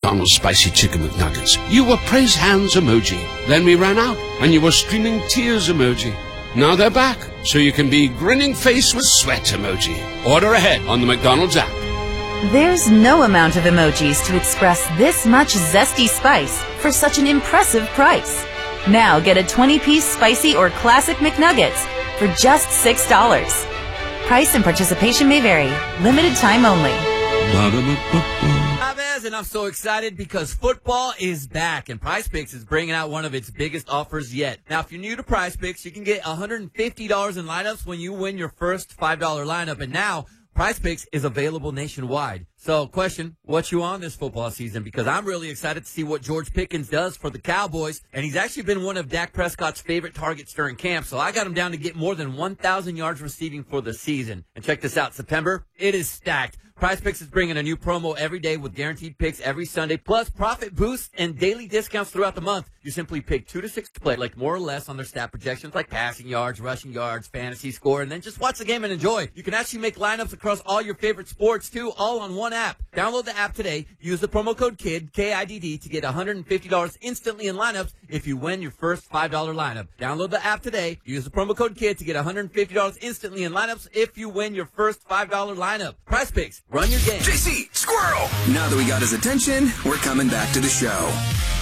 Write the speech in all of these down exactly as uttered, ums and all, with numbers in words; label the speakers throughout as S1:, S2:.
S1: McDonald's Spicy Chicken McNuggets, you were praise hands emoji. Then we ran out, and you were streaming tears emoji. Now they're back, so you can be grinning face with sweat emoji. Order ahead on the McDonald's app.
S2: There's no amount of emojis to express this much zesty spice for such an impressive price. Now get a twenty-piece spicy or classic McNuggets for just six dollars. Price and participation may vary. Limited time only.
S3: Chavez, and I'm so excited because football is back, and Prize Picks is bringing out one of its biggest offers yet. Now, if you're new to Prize Picks, you can get one hundred fifty dollars in lineups when you win your first five dollar lineup, and now Prize Picks is available nationwide. So, question, what you on this football season? Because I'm really excited to see what George Pickens does for the Cowboys. And he's actually been one of Dak Prescott's favorite targets during camp. So I got him down to get more than one thousand yards receiving for the season. And check this out, September, it is stacked. Prize Picks is bringing a new promo every day with guaranteed picks every Sunday, plus profit boosts and daily discounts throughout the month. You simply pick two to six to play, like more or less on their stat projections, like passing yards, rushing yards, fantasy score, and then just watch the game and enjoy. You can actually make lineups across all your favorite sports, too, all on one app. Download the app today. Use the promo code KIDD, K I D D, to get one hundred fifty dollars instantly in lineups if you win your first five dollar lineup. Download the app today. Use the promo code KIDD to get one hundred fifty dollars instantly in lineups if you win your first five dollar lineup. Prize Picks. Run your game.
S4: J C, squirrel! Now that we got his attention, we're coming back to the show.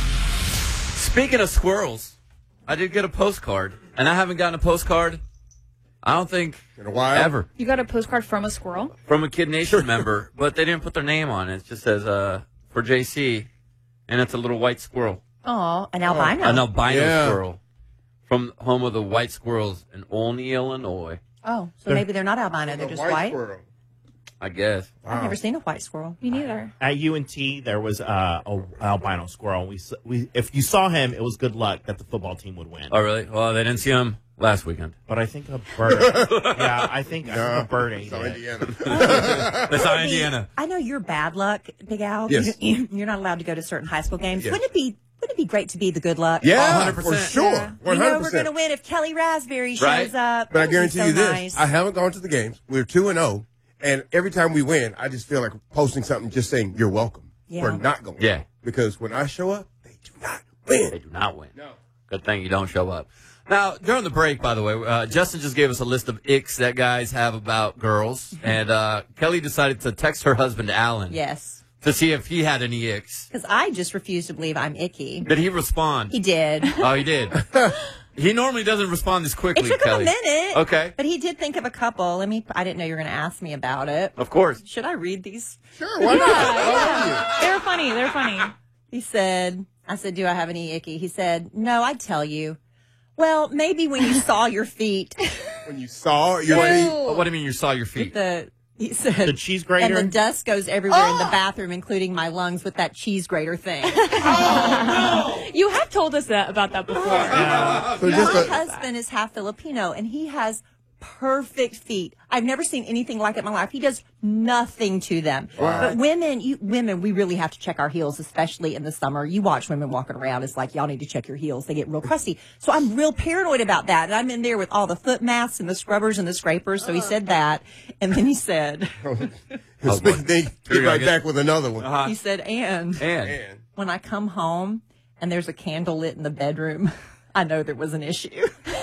S3: Speaking of squirrels, I did get a postcard, and I haven't gotten a postcard, I don't think,
S5: in a while,
S3: ever.
S6: You got a postcard from a squirrel?
S3: From a Kid Nation member, but they didn't put their name on it. It just says, uh, for J C, and it's a little white squirrel.
S7: Oh, an albino.
S3: An albino
S5: Yeah.
S3: squirrel from home of the white squirrels in Olney, Illinois.
S7: Oh, so maybe they're not albino, they're just white?
S5: Squirrel.
S3: I guess.
S7: I've never seen a white squirrel.
S6: Me neither.
S8: At U N T, there was uh, a albino squirrel. We, s- we, if you saw him, it was good luck that the football team would win.
S3: Oh, really? Well, they didn't see him last weekend.
S8: But I think a bird. yeah, I think, I think a bird ate
S5: So
S8: it.
S5: Indiana.
S3: They saw Indiana.
S7: I know you're bad luck, Big Al.
S5: Yes.
S7: You're not allowed to go to certain high school games.
S5: Yes.
S7: Wouldn't it be Wouldn't it be great to be the good luck?
S5: Yeah,
S3: one hundred percent.
S5: for sure.
S7: Yeah.
S5: one
S7: You know
S5: hundred
S7: we're going to
S5: percent.
S7: win if Kelly Raspberry shows
S3: Right.
S7: up.
S5: But I
S7: That would be
S5: guarantee
S7: so
S5: you this.
S7: nice.
S5: I haven't gone to the games. We're two and oh. And every time we win, I just feel like posting something just saying, you're welcome.
S7: Yeah.
S5: For not going.
S3: Yeah.
S5: Because when I show up, they do not win.
S3: They do not win.
S5: No.
S3: Good thing you don't show up. Now, during the break, by the way, uh, Justin just gave us a list of icks that guys have about girls. And uh, Kelly decided to text her husband, Alan,
S7: Yes.
S3: to see if he had any icks.
S7: Because I just refuse to believe I'm icky.
S3: Did he respond?
S7: He did.
S3: Oh, he did. He normally doesn't respond this
S7: It
S3: quickly,
S7: took him
S3: Kelly.
S7: a minute.
S3: Okay.
S7: But he did think of a couple. Let me. I didn't know you were going to ask me about it.
S3: Of course.
S7: Should I read these?
S5: Sure, why not? Why wouldn't you?
S6: They're funny. They're funny.
S7: He said, I said, do I have any icky? He said, no, I'd tell you. Well, maybe when you saw your feet.
S5: When you saw your feet.
S3: Oh, what do you mean you saw your feet?
S7: the He said,
S8: The cheese grater?
S7: and the dust goes everywhere in the bathroom, including my lungs with that cheese grater thing.
S6: You have told us that about that before.
S5: So just
S7: My
S5: a,
S7: husband is half Filipino, and he has perfect feet. I've never seen anything like it in my life. He does nothing to them. But women, you women, we really have to check our heels, especially in the summer. You watch women walking around. It's like, y'all need to check your heels. They get real crusty. So I'm real paranoid about that. And I'm in there with all the foot masks and the scrubbers and the scrapers. So he said that. And then he said,
S5: speaking thing,
S3: Here
S5: get
S3: you go,
S5: right
S3: get-
S5: back with another one.
S3: Uh-huh.
S7: he said, and
S3: And
S5: Man.
S7: when I come home and there's a candle lit in the bedroom, I know there was an issue.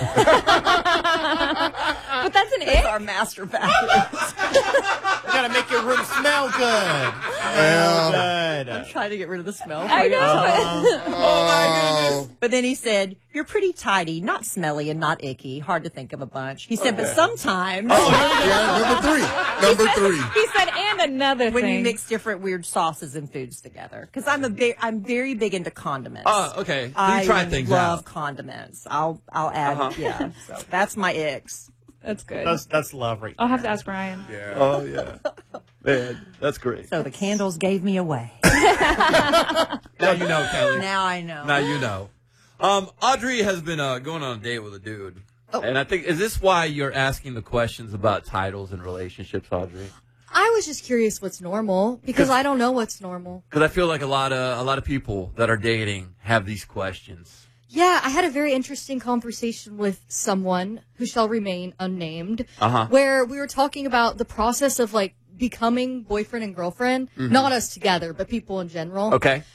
S6: But that's an
S7: It's
S6: ick.
S7: our master bathroom.
S8: You gotta make your room smell good.
S5: Well,
S8: Smell good.
S7: I'm trying to get rid of the smell.
S6: I know.
S5: oh,
S7: But then he said, you're pretty tidy, not smelly and not icky. Hard to think of a bunch. He said, but sometimes
S5: yeah, number three. Number three.
S6: He said, and another
S7: when
S6: thing.
S7: you mix different weird sauces and foods together. Because I'm a big, I'm very big into condiments.
S3: Oh, okay. So
S7: I
S3: you try things
S7: love
S3: out.
S7: condiments. I'll, I'll add,
S3: Uh-huh.
S7: yeah. So that's my icks.
S6: That's good.
S8: That's, that's love right
S6: I'll have to
S8: there.
S6: ask Ryan.
S5: Yeah.
S3: Oh, yeah. Man, that's great.
S7: So the candles gave me away.
S3: Now you know, Kelly.
S7: Now I know.
S3: Now you know. Um, Audrey has been uh, going on a date with a dude.
S7: Oh.
S3: And I think, is this why you're asking the questions about titles and relationships, Audrey?
S9: I was just curious what's normal because I don't know what's normal.
S3: Because I feel like a lot of a lot of people that are dating have these questions.
S9: Yeah, I had a very interesting conversation with someone who shall remain unnamed,
S3: Uh-huh.
S9: where we were talking about the process of like becoming boyfriend and girlfriend, not us together, but people in general.
S3: Okay.